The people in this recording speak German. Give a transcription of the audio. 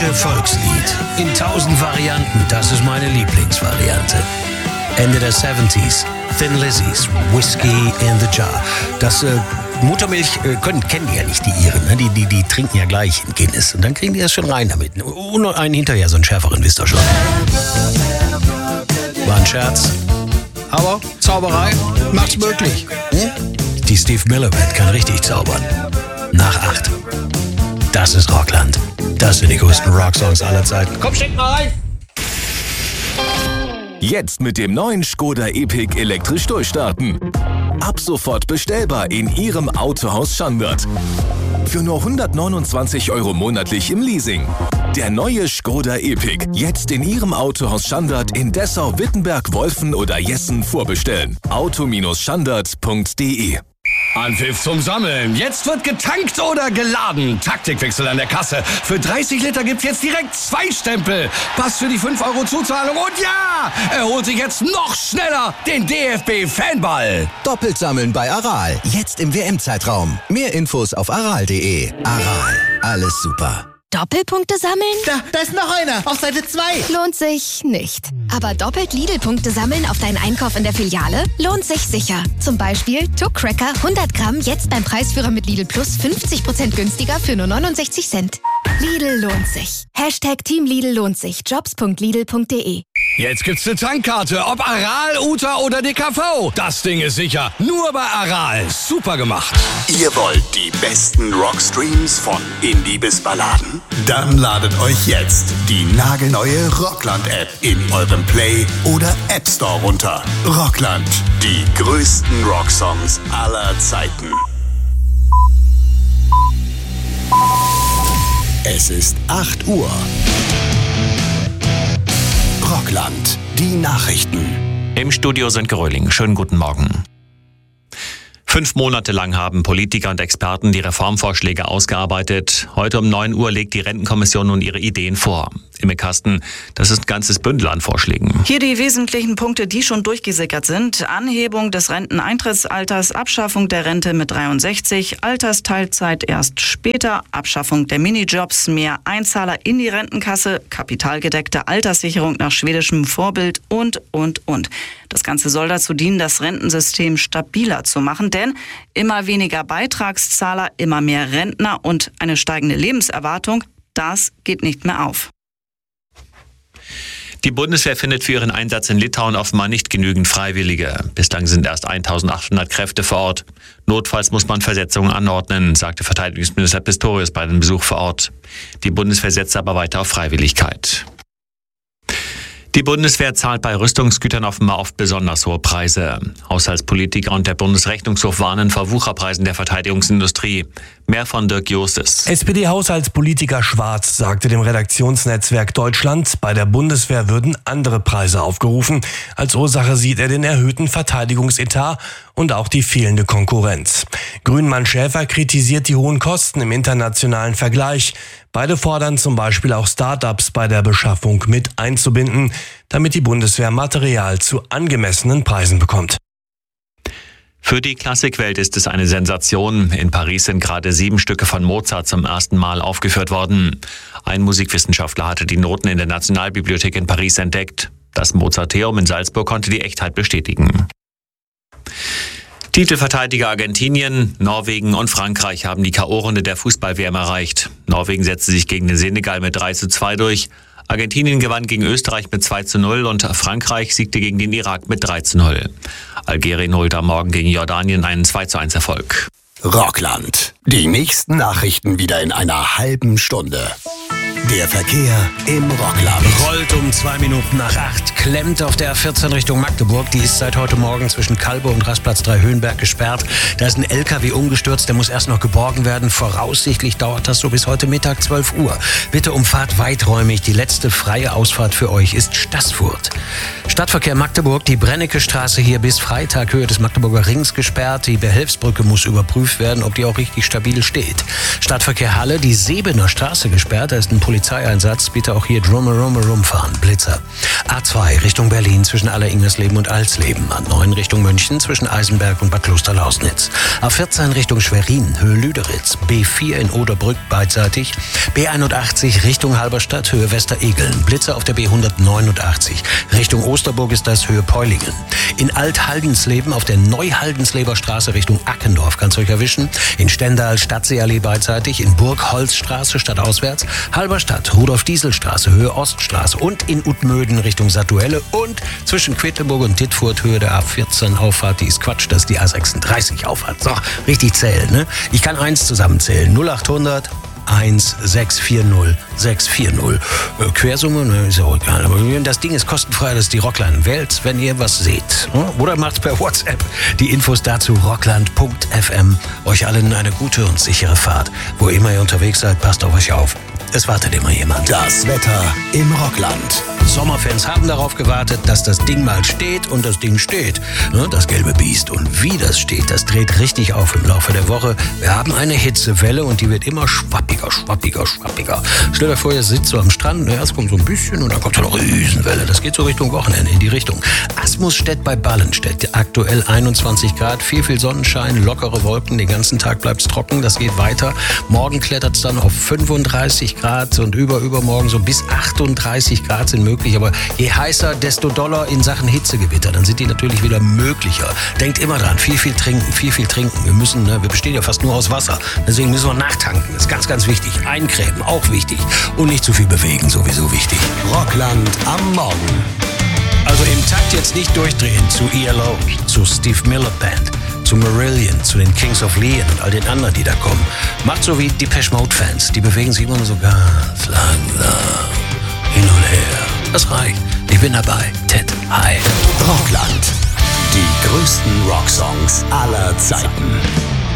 deutsche Volkslied. In 1000 Varianten, das ist meine Lieblingsvariante. Ende der 70s, Thin Lizzy's Whiskey in the Jar. Das Muttermilch kennen die ja nicht, die Iren. Ne? Die trinken ja gleich in Guinness. Und dann kriegen die das schon rein damit. Und einen hinterher, so einen schärferen, wisst ihr schon. War ein Scherz. Aber Zauberei macht's möglich. Die Steve Miller Band kann richtig zaubern. Nach 8. Das ist Rockland. Das sind die größten Rocksongs aller Zeiten. Komm, schenk mal rein! Jetzt mit dem neuen Škoda Epiq elektrisch durchstarten. Ab sofort bestellbar in Ihrem Autohaus Schandert. Für nur 129 € monatlich im Leasing. Der neue Škoda Epiq. Jetzt in Ihrem Autohaus Schandert in Dessau, Wittenberg, Wolfen oder Jessen vorbestellen. auto-schandert.de. Anpfiff zum Sammeln. Jetzt wird getankt oder geladen. Taktikwechsel an der Kasse. Für 30 Liter gibt's jetzt direkt 2 Stempel. Pass für die 5 € Zuzahlung. Und ja, er holt sich jetzt noch schneller den DFB-Fanball. Doppelt sammeln bei Aral. Jetzt im WM-Zeitraum. Mehr Infos auf aral.de. Aral. Alles super. Doppelpunkte sammeln? Da ist noch einer, auf Seite 2. Lohnt sich nicht. Aber doppelt Lidl-Punkte sammeln auf deinen Einkauf in der Filiale lohnt sich sicher. Zum Beispiel Tuck Cracker 100 Gramm jetzt beim Preisführer mit Lidl Plus 50% günstiger für nur 69 Cent. Lidl lohnt sich. Team Lidl lohnt sich. Jobs.lidl.de. Jetzt gibt's eine Tankkarte, ob Aral, Uta oder DKV. Das Ding ist sicher. Nur bei Aral. Super gemacht. Ihr wollt die besten Rockstreams von Indie bis Balladen? Dann ladet euch jetzt die nagelneue Rockland-App in eurem Play- oder App Store runter. Rockland. Die größten Rocksongs aller Zeiten. Es ist 8 Uhr. Rockland, die Nachrichten. Im Studio sind Gröling. Schönen guten Morgen. 5 Monate lang haben Politiker und Experten die Reformvorschläge ausgearbeitet. Heute um 9 Uhr legt die Rentenkommission nun ihre Ideen vor. Im Kasten, das ist ein ganzes Bündel an Vorschlägen. Hier die wesentlichen Punkte, die schon durchgesickert sind. Anhebung des Renteneintrittsalters, Abschaffung der Rente mit 63, Altersteilzeit erst später, Abschaffung der Minijobs, mehr Einzahler in die Rentenkasse, kapitalgedeckte Alterssicherung nach schwedischem Vorbild und. Das Ganze soll dazu dienen, das Rentensystem stabiler zu machen, denn immer weniger Beitragszahler, immer mehr Rentner und eine steigende Lebenserwartung, das geht nicht mehr auf. Die Bundeswehr findet für ihren Einsatz in Litauen offenbar nicht genügend Freiwillige. Bislang sind erst 1.800 Kräfte vor Ort. Notfalls muss man Versetzungen anordnen, sagte Verteidigungsminister Pistorius bei dem Besuch vor Ort. Die Bundeswehr setzt aber weiter auf Freiwilligkeit. Die Bundeswehr zahlt bei Rüstungsgütern offenbar oft besonders hohe Preise. Haushaltspolitiker und der Bundesrechnungshof warnen vor Wucherpreisen der Verteidigungsindustrie. Mehr von Dirk Justes. SPD-Haushaltspolitiker Schwarz sagte dem Redaktionsnetzwerk Deutschland, bei der Bundeswehr würden andere Preise aufgerufen. Als Ursache sieht er den erhöhten Verteidigungsetat und auch die fehlende Konkurrenz. Grünmann Schäfer kritisiert die hohen Kosten im internationalen Vergleich. Beide fordern zum Beispiel auch Start-ups bei der Beschaffung mit einzubinden, damit die Bundeswehr Material zu angemessenen Preisen bekommt. Für die Klassikwelt ist es eine Sensation. In Paris sind gerade 7 Stücke von Mozart zum ersten Mal aufgeführt worden. Ein Musikwissenschaftler hatte die Noten in der Nationalbibliothek in Paris entdeckt. Das Mozarteum in Salzburg konnte die Echtheit bestätigen. Titelverteidiger Argentinien, Norwegen und Frankreich haben die K.O.-Runde der Fußball-WM erreicht. Norwegen setzte sich gegen den Senegal mit 3:2 durch. Argentinien gewann gegen Österreich mit 2:0 und Frankreich siegte gegen den Irak mit 3:0. Algerien holte am Morgen gegen Jordanien einen 2:1 Erfolg. Rockland. Die nächsten Nachrichten wieder in einer halben Stunde. Der Verkehr im Rockland. Rollt um 2 Minuten nach 8, klemmt auf der A14 Richtung Magdeburg. Die ist seit heute Morgen zwischen Kalbe und Rastplatz 3 Höhenberg gesperrt. Da ist ein LKW umgestürzt, der muss erst noch geborgen werden. Voraussichtlich dauert das so bis heute Mittag 12 Uhr. Bitte umfahrt weiträumig. Die letzte freie Ausfahrt für euch ist Staßfurt. Stadtverkehr Magdeburg, die Brennecke-Straße hier bis Freitag Höhe des Magdeburger Rings gesperrt. Die Behelfsbrücke muss überprüft werden, ob die auch richtig steht. stabil steht. Stadtverkehr Halle, die Sebener Straße gesperrt, da ist ein Polizeieinsatz, bitte auch hier drumherum fahren, Blitzer. A2 Richtung Berlin zwischen Aller-Ingersleben und Alsleben, A9 Richtung München zwischen Eisenberg und Bad Klosterlausnitz, A14 Richtung Schwerin, Höhe Lüderitz, B4 in Oderbrück beidseitig, B81 Richtung Halberstadt, Höhe Westeregeln, Blitzer auf der B189, Richtung Osterburg ist das Höhe Peulingen. In Alt-Haldensleben auf der Neuhaldensleber Straße Richtung Ackendorf kannst du euch erwischen, in Stendal Stadtseeallee beidseitig, in Burgholzstraße stadtauswärts, Halberstadt, Rudolf-Diesel-Straße, Höhe Oststraße und in Utmöden Richtung Satuelle und zwischen Quedlinburg und Dittfurt Höhe der A14 Auffahrt, die ist Quatsch, das ist die A36 Auffahrt. So, richtig zählen, ne? Ich kann eins zusammenzählen, 0800 1640 640. Quersumme, ne, ist ja auch egal. Aber das Ding ist kostenfrei, das ist die Rockland. Wählt, wenn ihr was seht. Oder macht's per WhatsApp. Die Infos dazu rockland.fm. Euch allen eine gute und sichere Fahrt. Wo immer ihr unterwegs seid, passt auf euch auf. Es wartet immer jemand. Das Wetter im Rockland. Sommerfans haben darauf gewartet, dass das Ding mal steht und das Ding steht. Das gelbe Biest. Und wie das steht, das dreht richtig auf im Laufe der Woche. Wir haben eine Hitzewelle und die wird immer schwappiger. Stell dir vor, ihr sitzt so am Strand, erst kommt so ein bisschen und dann kommt so eine Riesenwelle. Das geht so Richtung Wochenende, in die Richtung. Asmusstedt bei Ballenstedt, aktuell 21 Grad, viel Sonnenschein, lockere Wolken, den ganzen Tag bleibt's trocken, das geht weiter. Morgen klettert's dann auf 35 Grad und übermorgen so bis 38 Grad sind möglich. Aber je heißer, desto doller in Sachen Hitzegewitter. Dann sind die natürlich wieder möglicher. Denkt immer dran, viel trinken. Wir bestehen ja fast nur aus Wasser. Deswegen müssen wir nachtanken. Das ist ganz wichtig. Eincremen, auch wichtig. Und nicht zu viel bewegen, sowieso wichtig. Rockland am Morgen. Also im Takt jetzt nicht durchdrehen zu ELO, zu Steve Miller Band, zu Marillion, zu den Kings of Leon und all den anderen, die da kommen. Macht so wie Depeche Mode Fans. Die bewegen sich immer nur so ganz langsam hin und her. Das reicht. Ich bin dabei. Ted, hi. Rockland. Die größten Rocksongs aller Zeiten.